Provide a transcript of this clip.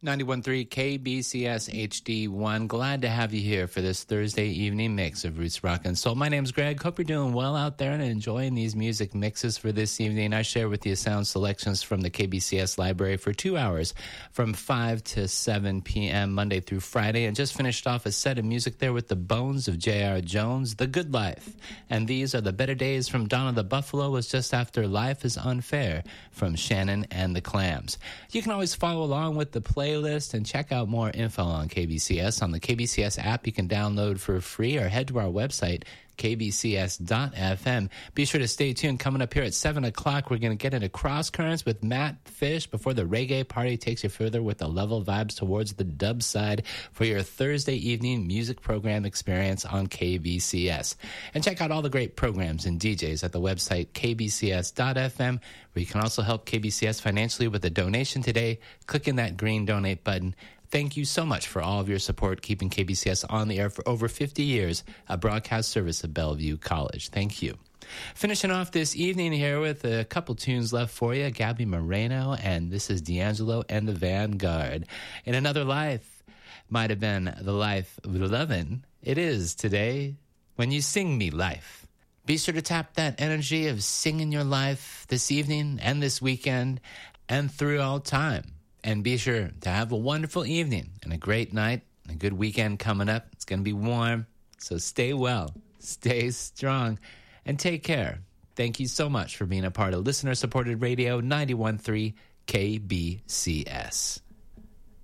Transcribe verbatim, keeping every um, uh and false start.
ninety-one point three K B C S H D one. Glad to have you here for this Thursday evening mix of Roots Rock and Soul. My name's Greg. Hope you're doing well out there and enjoying these music mixes for this evening. I share with you sound selections from the K B C S library for two hours from five to seven p.m. Monday through Friday, and just finished off a set of music there with the Bones of J R. Jones, The Good Life. And these are the Better Days from Donna the Buffalo was just after Life is Unfair from Shannon and the Clams. You can always follow along with the playlist and check out more info on K B C S on the K B C S app you can download for free, or head to our website, k b c s dot f m. Be sure to stay tuned. Coming up here at seven o'clock, we're going to get into Cross Currents with Matt Fish before the reggae party takes you further with the level vibes towards the dub side for your Thursday evening music program experience on K B C S. And check out all the great programs and D Js at the website, k b c s dot f m, where you can also help K B C S financially with a donation today. Clicking that green donate button. Thank you so much for all of your support, keeping K B C S on the air for over fifty years, a broadcast service of Bellevue College. Thank you. Finishing off this evening here with a couple tunes left for you, Gabby Moreno, and this is D'Angelo and the Vanguard. In another life, might have been the life of lovin'. It is today when you sing me life. Be sure to tap that energy of singing your life this evening and this weekend and through all time. And be sure to have a wonderful evening and a great night and a good weekend coming up. It's going to be warm, so stay well, stay strong, and take care. Thank you so much for being a part of listener-supported radio ninety-one point three K B C S.